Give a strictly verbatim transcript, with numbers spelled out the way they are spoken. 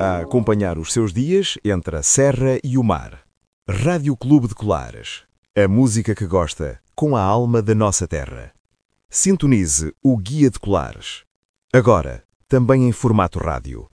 a acompanhar os seus dias entre a serra e o mar. Rádio Clube de Colares. A música que gosta, com a alma da nossa terra. Sintonize o Guia de Colares. Agora, também em formato rádio.